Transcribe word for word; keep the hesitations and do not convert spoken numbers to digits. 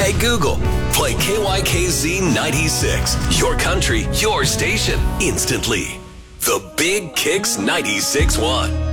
Hey Google, play K Y K Z ninety-six. Your country, your station, instantly. The Big Kicks ninety-six point one.